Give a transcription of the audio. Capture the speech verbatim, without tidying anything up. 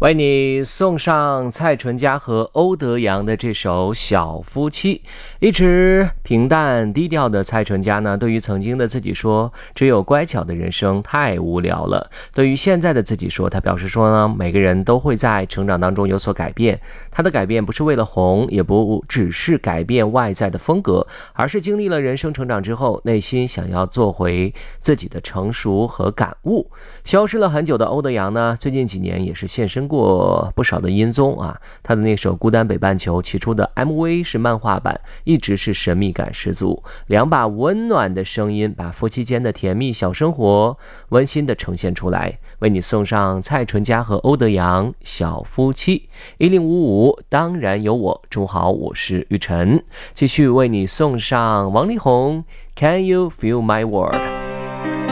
为你送上蔡淳佳和欧德阳的这首《小夫妻》。一直平淡低调的蔡淳佳呢，对于曾经的自己说，只有乖巧的人生太无聊了。对于现在的自己说，他表示说呢，每个人都会在成长当中有所改变。他的改变不是为了红，也不只是改变外在的风格，而是经历了人生成长之后，内心想要做回自己的成熟和感悟。消失了很久的欧德阳呢，最近几年也是现身过不少的音综啊，他的那首《孤单北半球》起初的 M V 是漫画版，一直是神秘感十足。两把温暖的声音，把夫妻间的甜蜜小生活温馨的呈现出来。为你送上蔡淳佳和欧德阳《小夫妻》。一零五五当然有我，中午好，我是玉晨，继续为你送上王力宏 Can You Feel My World。